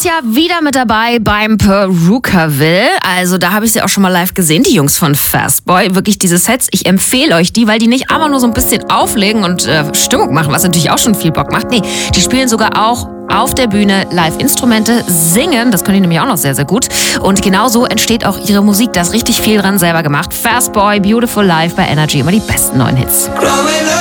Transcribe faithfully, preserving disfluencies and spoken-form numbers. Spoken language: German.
dieses Jahr wieder mit dabei beim Perukaville. Also da habe ich sie auch schon mal live gesehen, die Jungs von Fastboy. Wirklich diese Sets, ich empfehle euch die, weil die nicht einfach nur so ein bisschen auflegen und äh, Stimmung machen, was natürlich auch schon viel Bock macht. Nee, die spielen sogar auch auf der Bühne Live-Instrumente, singen, das können die nämlich auch noch sehr, sehr gut. Und genauso entsteht auch ihre Musik, da ist richtig viel dran selber gemacht. Fastboy, Beautiful Life bei Energy, immer die besten neuen Hits.